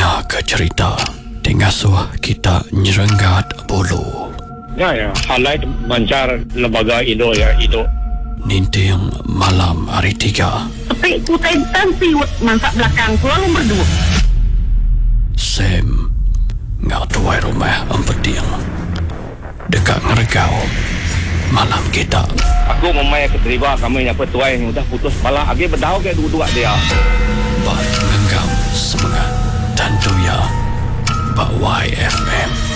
Nya ke cerita Tingasuh kita nyerenggat bulu. Ya, halai mancar lembaga Indo ya, Indo. Ninting malam hari 3. Tapi ku tan siwet mansak belakang ku lalu berdua. Sam ngau tuai rumah empeting. Dekat ngeregau malam kita. Aku memang keterima kami yang petuai yang udah putus malah agi berdau ke dua-dua dia. Bak ngenggam semangat dan doya Bak YFM.